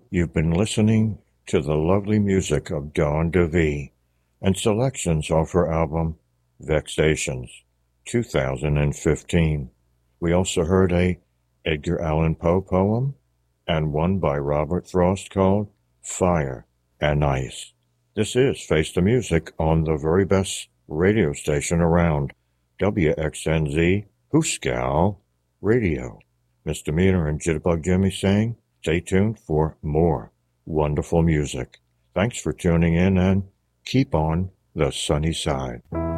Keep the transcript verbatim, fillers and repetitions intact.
You've been listening to the lovely music of Dawn DeVee and selections off her album Vexations, two thousand fifteen. We also heard a Edgar Allan Poe poem and one by Robert Frost called Fire and Ice. This is Face the Music on the very best radio station around, W X N Z Hooskow Radio. Misdemeanor and Jitterbug Jimmy saying, stay tuned for more wonderful music. Thanks for tuning in and keep on the sunny side.